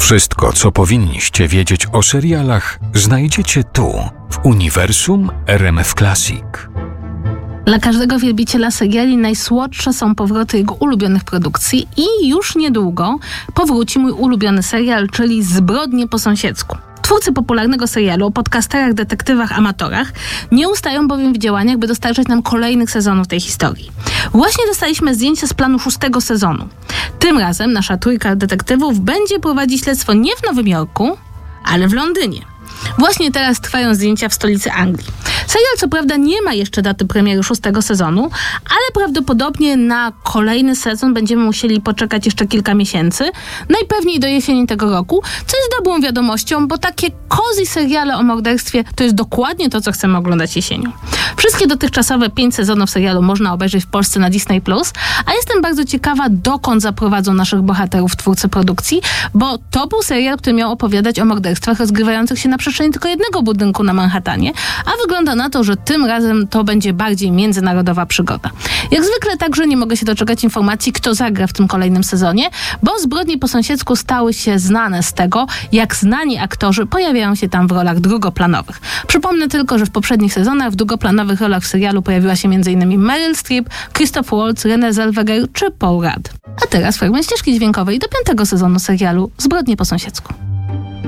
Wszystko, co powinniście wiedzieć o serialach, znajdziecie tu, w uniwersum RMF Classic. Dla każdego wielbiciela seriali najsłodsze są powroty jego ulubionych produkcji i już niedługo powróci mój ulubiony serial, czyli Zbrodnie po sąsiedzku. Twórcy popularnego serialu o podcasterach, detektywach, amatorach nie ustają bowiem w działaniach, by dostarczać nam kolejnych sezonów tej historii. Właśnie dostaliśmy zdjęcia z planu 6. sezonu. Tym razem nasza trójka detektywów będzie prowadzić śledztwo nie w Nowym Jorku, ale w Londynie. Właśnie teraz trwają zdjęcia w stolicy Anglii. Serial co prawda nie ma jeszcze daty premiery 6. sezonu, ale prawdopodobnie na kolejny sezon będziemy musieli poczekać jeszcze kilka miesięcy, najpewniej do jesieni tego roku, co jest dobrą wiadomością, bo takie cozy seriale o morderstwie to jest dokładnie to, co chcemy oglądać jesienią. Wszystkie dotychczasowe 5 sezonów serialu można obejrzeć w Polsce na Disney+, a jestem bardzo ciekawa, dokąd zaprowadzą naszych bohaterów twórcy produkcji, bo to był serial, który miał opowiadać o morderstwach rozgrywających się na przestrzeni tylko jednego budynku na Manhattanie, a wygląda na to, że tym razem to będzie bardziej międzynarodowa przygoda. Jak zwykle także nie mogę się doczekać informacji, kto zagra w tym kolejnym sezonie, bo Zbrodnie po sąsiedzku stały się znane z tego, jak znani aktorzy pojawiają się tam w rolach drugoplanowych. Przypomnę tylko, że w poprzednich sezonach w drugoplanowych rolach w serialu pojawiła się m.in. Meryl Streep, Christoph Waltz, Renée Zellweger czy Paul Rudd. A teraz fragment ścieżki dźwiękowej do 5. sezonu serialu Zbrodnie po sąsiedzku.